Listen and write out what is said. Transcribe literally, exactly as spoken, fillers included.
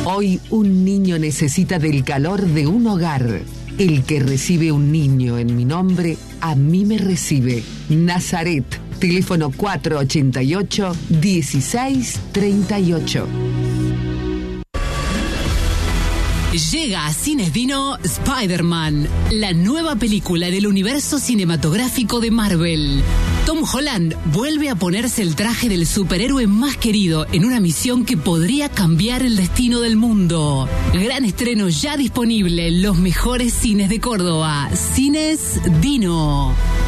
Hoy un niño necesita del calor de un hogar. El que recibe un niño en mi nombre, a mí me recibe. Nazaret, teléfono cuatro ochenta y ocho, dieciséis treinta y ocho. Llega a Cines Dino Spider-Man, la nueva película del universo cinematográfico de Marvel. Tom Holland vuelve a ponerse el traje del superhéroe más querido en una misión que podría cambiar el destino del mundo. Gran estreno ya disponible en los mejores cines de Córdoba. Cines Dino.